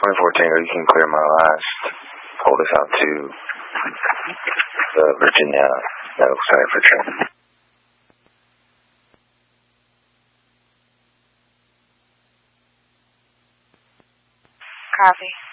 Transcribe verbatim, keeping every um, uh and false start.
twenty-four Tango, you can clear my last. Hold us out to the Virginia medical center for training. Copy.